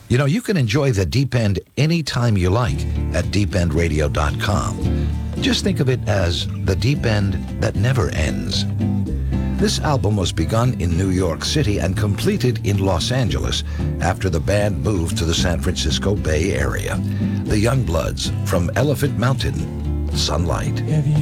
You know, you can enjoy the Deep End anytime you like at deependradio.com. Just think of it as the deep end that never ends. This album was begun in New York City and completed in Los Angeles after the band moved to the San Francisco Bay Area. The Youngbloods from Elephant Mountain, Sunlight.